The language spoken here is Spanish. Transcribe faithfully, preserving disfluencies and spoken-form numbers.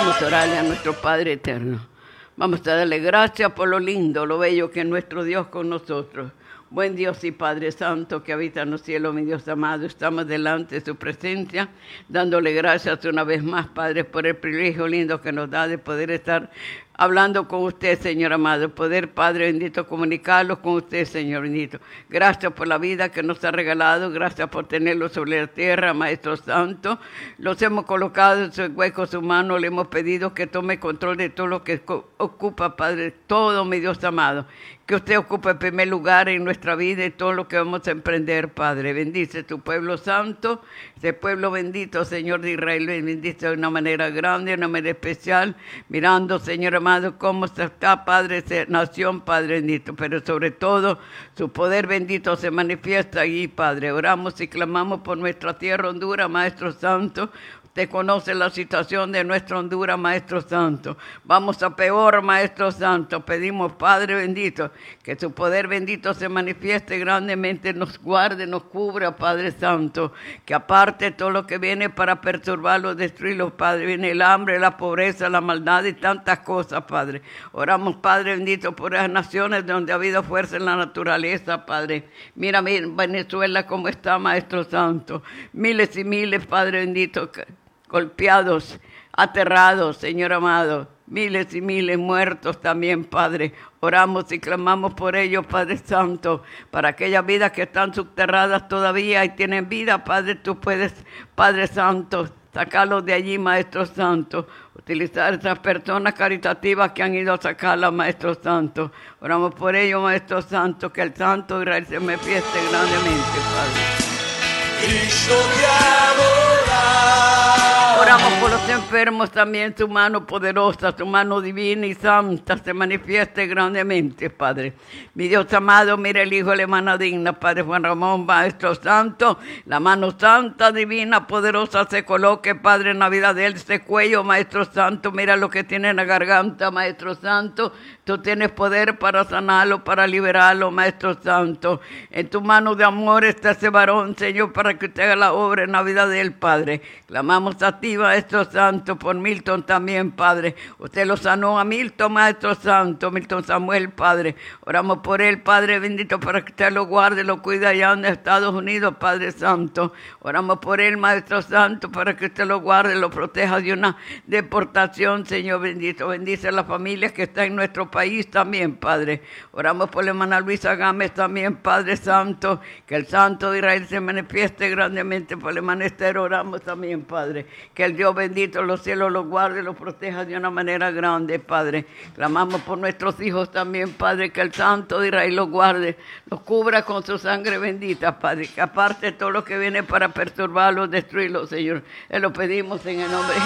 Vamos a orarle a nuestro Padre eterno. Vamos a darle gracias por lo lindo, lo bello que es nuestro Dios con nosotros. Buen Dios y Padre Santo que habita en los cielos, mi Dios amado, estamos delante de su presencia, dándole gracias una vez más, Padre, por el privilegio lindo que nos da de poder estar hablando con usted, Señor amado, poder, Padre bendito, comunicarlos con usted, Señor bendito. Gracias por la vida que nos ha regalado, gracias por tenerlo sobre la tierra, Maestro Santo. Los hemos colocado en sus huecos humanos, le hemos pedido que tome control de todo lo que ocupa, Padre, todo, mi Dios amado. Que usted ocupe el primer lugar en nuestra vida y todo lo que vamos a emprender, Padre. Bendice tu pueblo santo, ese pueblo bendito, Señor de Israel, bendice de una manera grande, de una manera especial, mirando, Señor amado, cómo está, Padre, esa nación, Padre bendito, pero sobre todo su poder bendito se manifiesta allí, Padre. Oramos y clamamos por nuestra tierra, Honduras, Maestro Santo. Usted conoce la situación de nuestra Honduras, Maestro Santo. Vamos a peor, Maestro Santo. Pedimos, Padre bendito, que su poder bendito se manifieste grandemente, nos guarde, nos cubra, Padre Santo. Que aparte todo lo que viene para perturbarlo, destruirlo, Padre. Viene el hambre, la pobreza, la maldad y tantas cosas, Padre. Oramos, Padre bendito, por las naciones donde ha habido fuerza en la naturaleza, Padre. Mira, mira Venezuela cómo está, Maestro Santo. Miles y miles, Padre bendito, golpeados, aterrados, Señor amado, miles y miles muertos también, Padre. Oramos y clamamos por ellos, Padre Santo, para aquellas vidas que están subterradas todavía y tienen vida, Padre, tú puedes, Padre Santo, sacarlos de allí, Maestro Santo. Utilizar esas personas caritativas que han ido a sacarla, Maestro Santo. Oramos por ellos, Maestro Santo, que el Santo de Israel se manifieste grandemente, Padre. Cristo te adora. Oramos por los enfermos también, su mano poderosa, su mano divina y santa se manifieste grandemente, Padre. Mi Dios amado, mira el Hijo de la hermana digna, Padre Juan Ramón, Maestro Santo, la mano santa, divina, poderosa se coloque, Padre, en la vida de él, ese cuello, Maestro Santo, mira lo que tiene en la garganta, Maestro Santo, tú tienes poder para sanarlo, para liberarlo, Maestro Santo. En tu mano de amor está ese varón, Señor, para que usted haga la obra en la vida de él, Padre. Clamamos a ti, Maestro Santo, por Milton también, Padre. Usted lo sanó a Milton, Maestro Santo, Milton Samuel, Padre. Oramos por él, Padre bendito, para que usted lo guarde, lo cuide allá en Estados Unidos, Padre Santo. Oramos por él, Maestro Santo, para que usted lo guarde, lo proteja de una deportación, Señor bendito. Bendice a las familias que están en nuestro país también, Padre. Oramos por la hermana Luisa Gámez también, Padre Santo, que el Santo de Israel se manifieste grandemente. Por la hermana Esther oramos también, Padre, que el Dios bendito, los cielos los guarde, los proteja de una manera grande, Padre. Clamamos por nuestros hijos también, Padre, que el Santo de Israel los guarde, los cubra con su sangre bendita, Padre, que aparte de todo lo que viene para perturbarlos, destruirlos, Señor. Te lo pedimos en el nombre de